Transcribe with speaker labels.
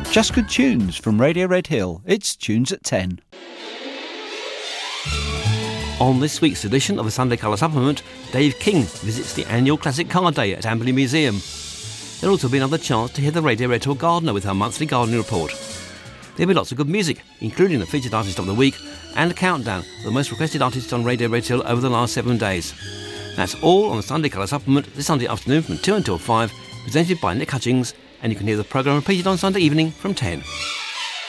Speaker 1: Just good tunes from Radio Red Hill. It's Tunes at 10.
Speaker 2: On this week's edition of the Sunday Colour Supplement, Dave King visits the annual Classic Car Day at Amberley Museum. There'll also be another chance to hear the Radio Red Hill Gardener with her monthly gardening report. There'll be lots of good music, including the featured artist of the week and a countdown of the most requested artists on Radio Red Hill over the last 7 days. That's all on the Sunday Colour Supplement this Sunday afternoon from 2 until 5, presented by Nick Hutchings, and you can hear the programme repeated on Sunday evening from 10.